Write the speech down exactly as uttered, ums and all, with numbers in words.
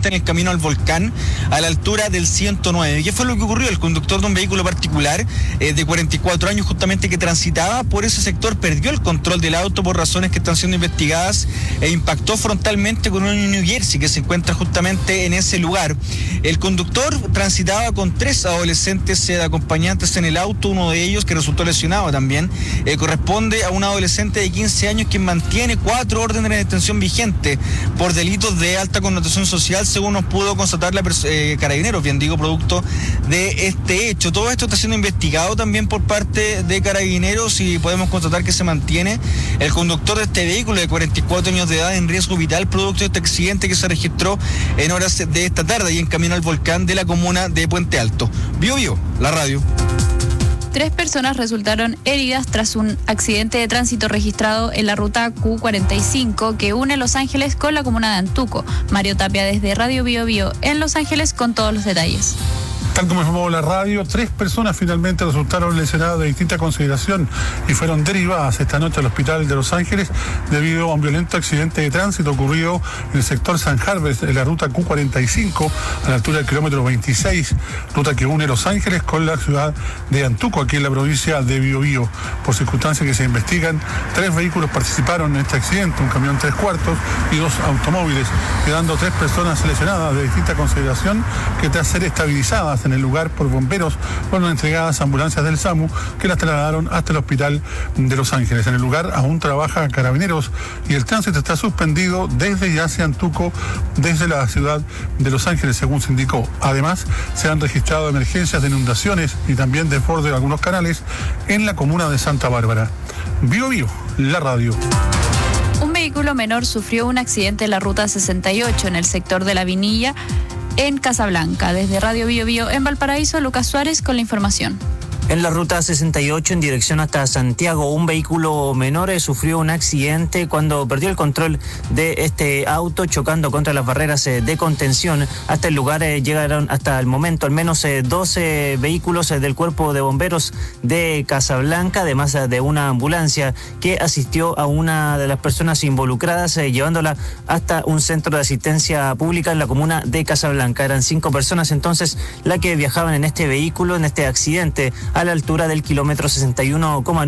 en el camino al volcán, a la altura del ciento nueve. ¿Qué fue lo que ocurrió? El conductor de un vehículo particular eh, de cuarenta y cuatro años, justamente que transitaba por ese sector, perdió el control del auto por razones que están siendo investigadas e impactó frontalmente con un New Jersey que se encuentra justamente en ese lugar. El conductor transitaba con tres adolescentes eh, acompañantes en el auto, uno de ellos que resultó lesionado también, eh, corresponde a un adolescente de quince años quien mantiene cuatro órdenes de detención vigentes por delitos de alta connotación social, según nos pudo constatar la eh, Carabineros, bien digo, producto de este hecho. Todo esto está siendo investigado también por parte de Carabineros y podemos constatar que se mantiene el conductor de este vehículo de cuarenta y cuatro años de edad en riesgo vital, producto de este accidente que se registró en horas de esta tarde y en camino al volcán de la comuna de Puente Alto. Bio Bio, la radio. Tres personas resultaron heridas tras un accidente de tránsito registrado en la ruta Q cuarenta y cinco que une Los Ángeles con la comuna de Antuco. Mario Tapia desde Radio Bio Bio en Los Ángeles con todos los detalles. Tal como informó la radio, tres personas finalmente resultaron lesionadas de distinta consideración y fueron derivadas esta noche al hospital de Los Ángeles debido a un violento accidente de tránsito ocurrido en el sector San Harvest, en la ruta Q cuarenta y cinco, a la altura del kilómetro veintiséis, ruta que une Los Ángeles con la ciudad de Antuco, aquí en la provincia de Biobío. Por circunstancias que se investigan, tres vehículos participaron en este accidente, un camión tres cuartos y dos automóviles, quedando tres personas lesionadas de distinta consideración que tras ser estabilizadas en el lugar por bomberos fueron entregadas a ambulancias del SAMU que las trasladaron hasta el hospital de Los Ángeles. En el lugar aún trabaja Carabineros y el tránsito está suspendido desde y hacia Antuco, desde la ciudad de Los Ángeles, según se indicó. Además, se han registrado emergencias de inundaciones y también desborde de algunos canales en la comuna de Santa Bárbara. Bio Bio, la radio. Un vehículo menor sufrió un accidente en la ruta sesenta y ocho en el sector de La Vinilla, en Casablanca. Desde Radio Bio Bio en Valparaíso, Lucas Suárez con la información. En la ruta sesenta y ocho en dirección hasta Santiago, un vehículo menor eh, sufrió un accidente cuando perdió el control de este auto chocando contra las barreras eh, de contención. Hasta el lugar eh, llegaron hasta el momento al menos eh, doce vehículos eh, del Cuerpo de Bomberos de Casablanca, además eh, de una ambulancia que asistió a una de las personas involucradas, eh, llevándola hasta un centro de asistencia pública en la comuna de Casablanca. Eran cinco personas entonces las que viajaban en este vehículo, en este accidente, a la altura del kilómetro sesenta y uno coma nueve.